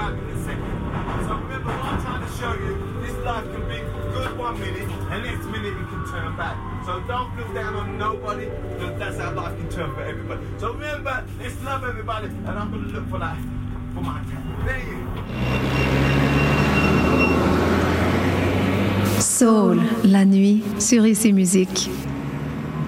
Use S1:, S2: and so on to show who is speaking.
S1: out in a second. So remember what I'm trying to show you, this life can be good 1 minute, and next minute it can turn bad. So don't look down on nobody, because that's how life can turn for everybody. So remember, let's love everybody, and I'm going to look for that, for my time. There you go.
S2: Soul, la nuit, sur ICI Musique.